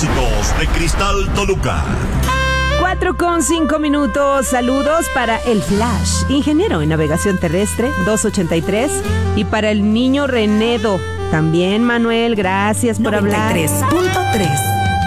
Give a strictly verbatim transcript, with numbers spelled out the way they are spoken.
éxitos de Cristal Toluca. Cuatro con cinco minutos. Saludos para el Flash, ingeniero en navegación terrestre, dos ochenta y tres. Y para el niño Renedo. También, Manuel, gracias por hablar. noventa y tres punto tres.